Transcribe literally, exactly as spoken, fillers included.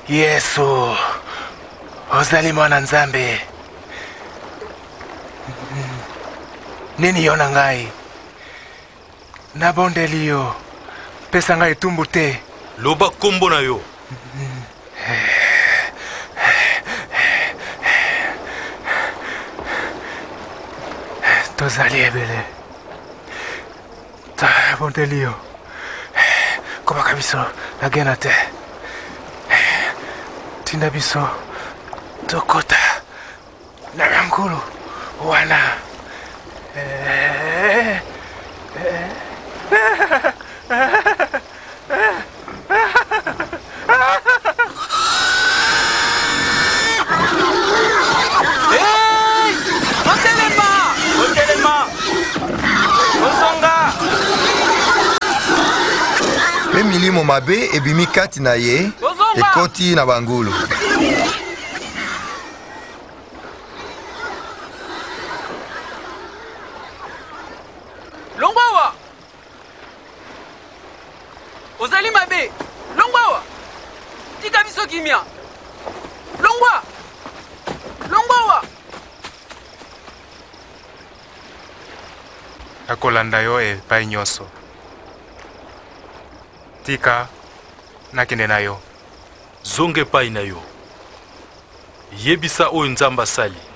Yesu, ozali mwana Nzambe. Nini yona ngai? Nabondeli yo, pesa ngai tumbu te. Loba kombo na yo. Tozali ebele. Nabondeli yo. Komaka biso nagena te. Tinda biso tokota na ngulu wana. Eh, eh. Hey! Otelema! Otelema! Osonga! Pe milimo mabe ebimi kati na ye ekoti na bangulu. Longwawa! Ozali mabe! Longwawa! Tika biso kimia! Longwa! Longwawa! Akolanda yo epai nyonso. Tika nakende na yo. Zonge pai na yo. Yebisa oyo Nzambe asali.